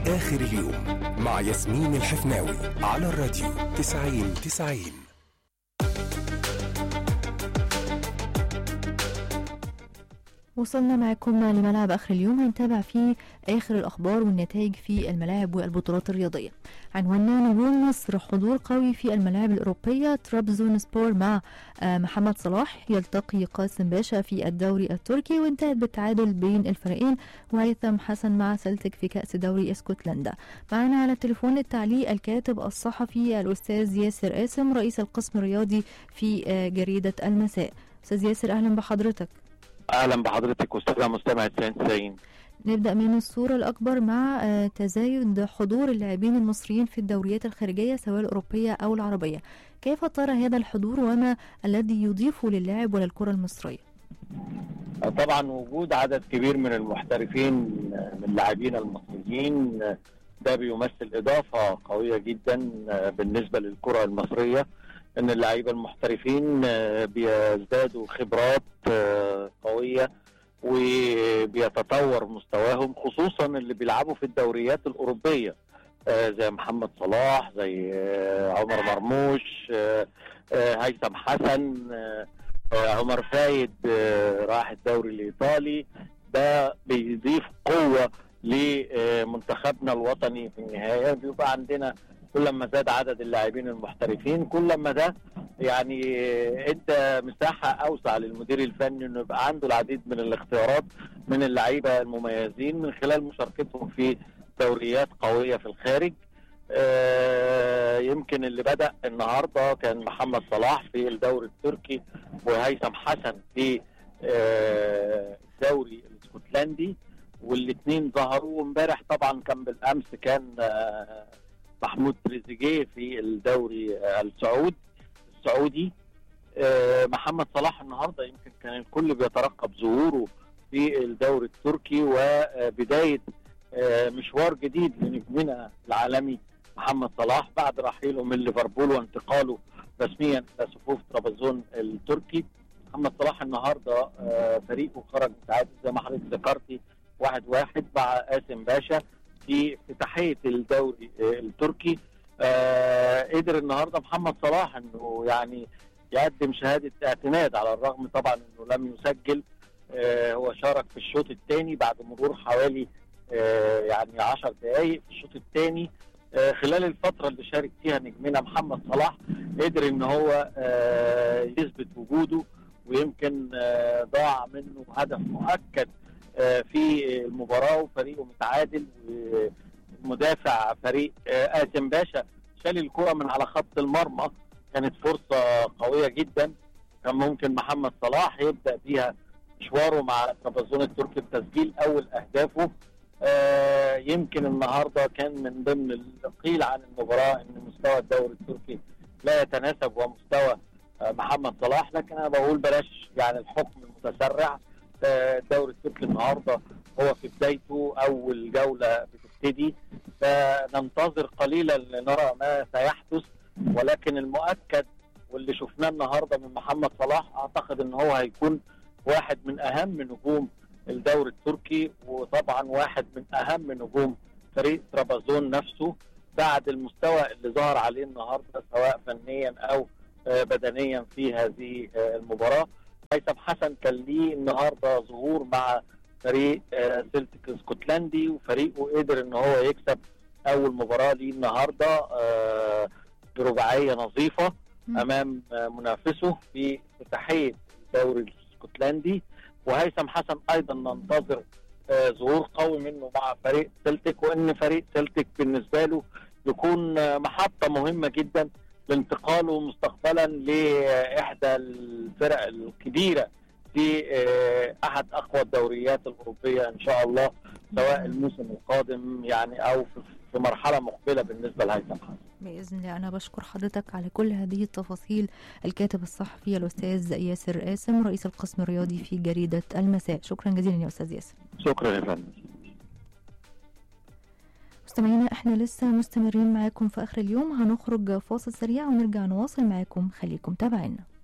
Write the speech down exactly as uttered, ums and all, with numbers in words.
آخر اليوم مع ياسمين الحفناوي على الراديو تسعين تسعين. وصلنا معكم لملعب آخر اليوم، هنتابع فيه آخر الأخبار والنتائج في الملاعب والبطولات الرياضية. عنواننا نجوم مصر حضور قوي في الملاعب الأوروبية. ترابزون سبور مع محمد صلاح يلتقي قاسم باشا في الدوري التركي، وانتهت بالتعادل بين الفريقين. وهيثم حسن مع سلتك في كأس دوري اسكتلندا. معنا على التليفون للتعليق الكاتب الصحفي الأستاذ ياسر قاسم رئيس القسم الرياضي في جريدة المساء. أستاذ ياسر أهلا بحضرتك. اهلا بحضرتك استاذ مستمع تسعين تسعين. نبدأ من الصورة الأكبر مع تزايد حضور اللاعبين المصريين في الدوريات الخارجية سواء الأوروبية أو العربية. كيف ترى هذا الحضور وما الذي يضيفه للاعب وللكرة المصرية؟ طبعا وجود عدد كبير من المحترفين من اللاعبين المصريين ده بيمثل إضافة قوية جدا بالنسبة للكرة المصرية، ان اللاعبين المحترفين بيزدادوا خبرات قوية وبيتطور مستواهم، خصوصا اللي بيلعبوا في الدوريات الأوروبية زي محمد صلاح، زي عمر مرموش، هيثم حسن، عمر فايد راح الدوري الإيطالي. ده بيضيف قوة لمنتخبنا الوطني في النهاية. بيبقى عندنا كلما زاد عدد اللاعبين المحترفين كلما ده يعني ادى مساحه اوسع للمدير الفني انه يبقى عنده العديد من الاختيارات من اللعيبه المميزين من خلال مشاركتهم في دوريات قويه في الخارج. آه يمكن اللي بدأ النهارده كان محمد صلاح في الدوري التركي وهيثم حسن في آه الدوري الاسكتلندي، والاثنين ظهروا. امبارح طبعا كان بالامس كان آه محمود تريزيجيه في الدوري السعودي السعودي آه محمد صلاح النهارده يمكن كان الكل بيترقب ظهوره في الدوري التركي وبدايه آه مشوار جديد لنجمنا العالمي محمد صلاح بعد رحيله من ليفربول وانتقاله رسميا الى صفوف طرابزون التركي. محمد صلاح النهارده آه فريقه خرج متعادل زي ما حضرتك ذكرتي واحد واحد مع قاسم باشا في افتتاحيه الدوري التركي. آه قدر النهارده محمد صلاح انه يعني يقدم شهاده اعتماد على الرغم طبعا انه لم يسجل. آه هو شارك في الشوط الثاني بعد مرور حوالي آه يعني عشر دقائق في الشوط الثاني. آه خلال الفتره اللي شارك فيها نجمنا محمد صلاح قدر ان هو آه يثبت وجوده، ويمكن آه ضاع منه هدف مؤكد في المباراة وفريقه متعادل. ومدافع فريق قاسم باشا شال الكرة من على خط المرمى، كانت فرصة قوية جدا كان ممكن محمد صلاح يبدأ بيها مشواره مع طرابزون التركي بتسجيل أول أهدافه. يمكن النهاردة كان من ضمن القيل عن المباراة أن مستوى الدوري التركي لا يتناسب ومستوى محمد صلاح، لكن أنا بقول بلاش يعني الحكم المتسرع. الدوري التركي النهارده هو في بدايته، اول جوله بتبتدي، فننتظر قليلا لنرى ما سيحدث. ولكن المؤكد واللي شفناه النهارده من محمد صلاح اعتقد ان هو هيكون واحد من اهم نجوم الدوري التركي، وطبعا واحد من اهم نجوم فريق طرابزون نفسه بعد المستوى اللي ظهر عليه النهارده سواء فنيا او بدنيا في هذه المباراه. هيثم حسن كان ليه النهارده ظهور مع فريق سلتك اسكتلندي، وفريقه قدر ان هو يكسب اول مباراه ليه النهارده برباعيه نظيفه امام منافسه في افتتاحيه الدوري الاسكتلندي. وهيثم حسن ايضا ننتظر ظهور قوي منه مع فريق سلتك، وان فريق سلتك بالنسبه له يكون محطه مهمه جدا لانتقاله مستقبلا لاحدى الفرق الكبيره في احد اقوى الدوريات الاوروبيه ان شاء الله، سواء الموسم القادم يعني او في مرحله مقبله بالنسبه لهيثم حسن باذن الله. انا بشكر حضرتك على كل هذه التفاصيل، الكاتب الصحفي الاستاذ ياسر قاسم رئيس القسم الرياضي في جريده المساء. شكرا جزيلا يا استاذ ياسر. شكرا يا فندم. مستمعينا احنا لسه مستمرين معاكم في اخر اليوم، هنخرج فاصل سريع ونرجع نواصل معاكم، خليكم تابعينا.